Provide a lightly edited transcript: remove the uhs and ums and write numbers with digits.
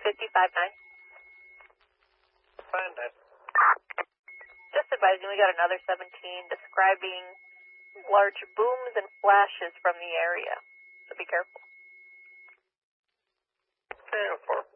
55-9. Fine, then. Just advising, we got another 17 describing large booms and flashes from the area, so be careful. Okay, 4.